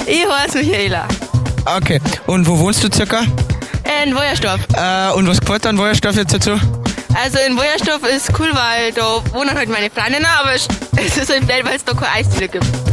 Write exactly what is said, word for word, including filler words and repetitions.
Ich heiße Michaela. Okay. Und wo wohnst du circa? In Wojersdorf. Äh, und was gefällt dir an Wojersdorf jetzt dazu? Also in Wojersdorf ist cool, weil da wohnen halt meine Freundinnen, aber es ist halt blöd, weil es da keine Eisdiele gibt.